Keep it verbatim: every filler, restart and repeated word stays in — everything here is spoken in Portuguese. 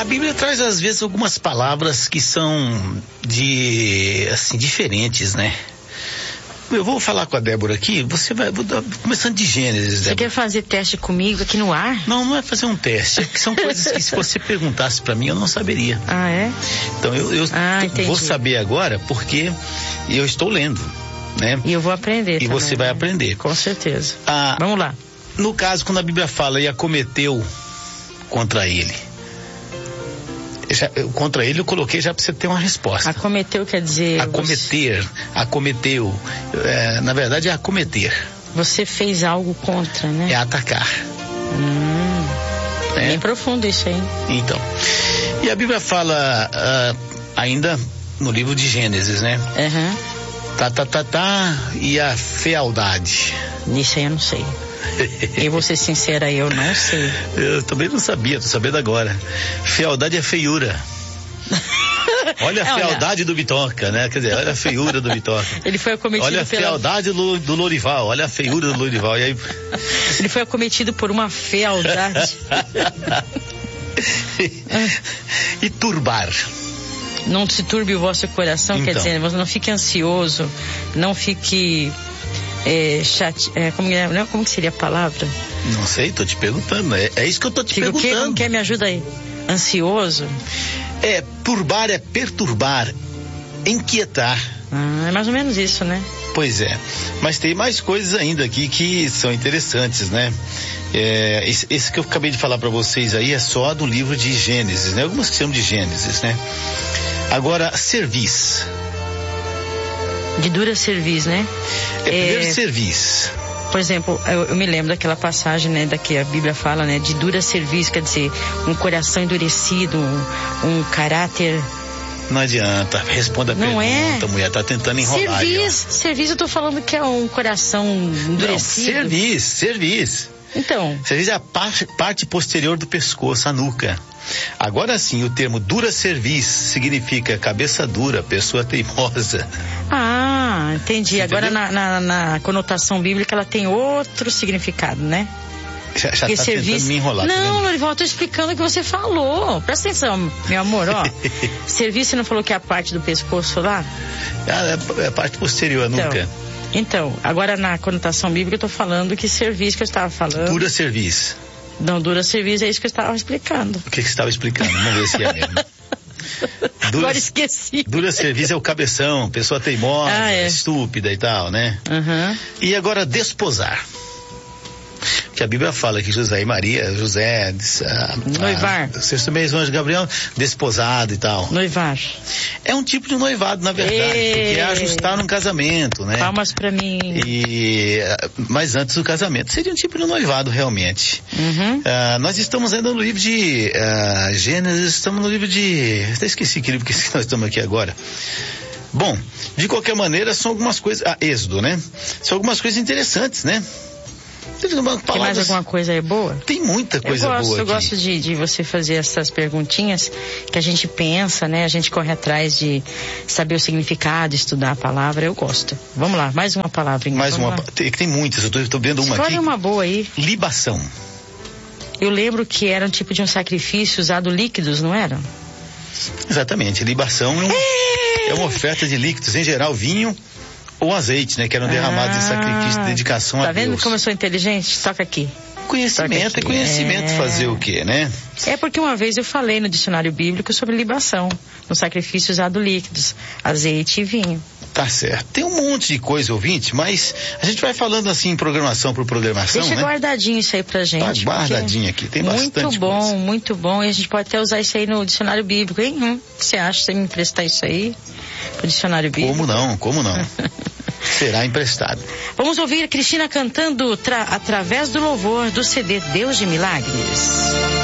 A Bíblia traz às vezes algumas palavras que são de, assim, diferentes, né? Eu vou falar com a Débora aqui, você vai, vou dar, começando de Gênesis, Débora. Você quer fazer teste comigo aqui no ar? Não, não é fazer um teste, é que são coisas que se você perguntasse pra mim, eu não saberia. Ah, é? Então eu, eu ah, vou saber agora porque eu estou lendo, né? E eu vou aprender E também, você vai né? aprender. Com certeza. Ah, Vamos lá. No caso, quando a Bíblia fala e acometeu contra ele, Já, eu, contra ele eu coloquei já para você ter uma resposta. Acometeu quer dizer... Acometer, você... acometeu, é, na verdade é acometer. Você fez algo contra, né? É atacar. Hum, é bem profundo isso aí. Então, e a Bíblia fala uh, ainda no livro de Gênesis, né? Uhum. Tá, tá, tá, tá, e a fealdade. Isso aí eu não sei. Eu vou ser sincera, eu não sei. Eu também não sabia, tô sabendo agora. Fealdade é feiura. Olha a não, fealdade não. do Bitoca, né? Quer dizer, olha a feiura do Bitoca. Ele foi acometido Olha a pela... fealdade do, do Lorival, olha a feiura do Lorival. E aí... Ele foi acometido por uma fealdade. E turbar. Não se turbe o vosso coração, então. Quer dizer, você não fique ansioso, não fique... É, chate, é, como, não, como que seria a palavra? Não sei, tô te perguntando. É, é isso que eu tô te Fico perguntando. O quê? Como que é? Me ajuda aí. Ansioso? É, turbar é perturbar, inquietar. Ah, é mais ou menos isso, né? Pois é. Mas tem mais coisas ainda aqui que são interessantes, né? É, esse, esse que eu acabei de falar para vocês aí é só do livro de Gênesis, né? Algumas que chamam de Gênesis, né? Agora, cerviz. De dura cerviz, né? É, primeiro é, cerviz. Por exemplo, eu, eu me lembro daquela passagem, né, da que a Bíblia fala, né, de dura cerviz, quer dizer, um coração endurecido, um, um caráter... Não adianta, responda a não pergunta, é? Mulher, tá tentando enrolar. Cerviz, aí, cerviz eu tô falando que é um coração endurecido. Não, cerviz, cerviz. Então. Cerviz é a parte, parte posterior do pescoço, a nuca. Agora sim, o termo dura cerviz significa cabeça dura, pessoa teimosa. Ah, entendi. Você Agora na, na, na conotação bíblica ela tem outro significado, né? Já, já tá serviço... tentando me enrolar. Não, tá Lorival, eu tô explicando o que você falou. Presta atenção, meu amor, ó. Serviço, você não falou que é a parte do pescoço lá? É, é a parte posterior, a então, nuca. Então, agora na conotação bíblica eu tô falando que serviço que eu estava falando. Dura cerviz. Não, dura cerviz é isso que eu estava explicando. O que, que você estava explicando? Vamos ver se é mesmo. Dura, Agora esqueci. Dura cerviz é o cabeção, pessoa teimosa, ah, é. estúpida e tal, né? Uhum. E agora desposar. Que a Bíblia fala que José e Maria, José, a, noivar. O sexto mês, o anjo Gabriel, desposado e tal. Noivar. É um tipo de noivado, na verdade, e... porque é ajustar num casamento, né? Palmas pra mim. E, mas antes do casamento, seria um tipo de noivado, realmente. Uhum. Uh, nós estamos ainda no livro de uh, Gênesis, estamos no livro de... Até esqueci que livro que nós estamos aqui agora. Bom, de qualquer maneira, são algumas coisas... Ah, Êxodo, né? São algumas coisas interessantes, né? Palavras... Tem mais alguma coisa aí boa? Tem muita coisa eu gosto, boa Eu aqui. gosto de, de você fazer essas perguntinhas que a gente pensa, né? A gente corre atrás de saber o significado, estudar a palavra. Eu gosto. Vamos lá, mais uma palavra. Mais Vamos uma. Tem, tem muitas, eu tô, tô vendo uma Escolhe aqui. uma boa aí. Libação. Eu lembro que era um tipo de um sacrifício usado líquidos, não era? Exatamente. Libação é, um, é... é uma oferta de líquidos, em geral vinho ou azeite, né? Que eram derramados ah, em sacrifício de dedicação tá a Deus. Tá vendo como eu sou inteligente? Toca aqui. Conhecimento Toca aqui. é conhecimento é... fazer o quê, né? É porque uma vez eu falei no dicionário bíblico sobre libação, no sacrifício usado líquidos, azeite e vinho. Tá certo. Tem um monte de coisa, ouvinte, mas a gente vai falando assim em programação por programação, Deixa né? guardadinho isso aí pra gente. Tá guardadinho aqui, tem bastante Muito bom, coisa. muito bom. E a gente pode até usar isso aí no dicionário bíblico, hein? Hum, o que você acha? Você me emprestar isso aí pro dicionário bíblico? Como não, como não? Será emprestado. Vamos ouvir a Cristina cantando tra- através do louvor do C D Deus de Milagres.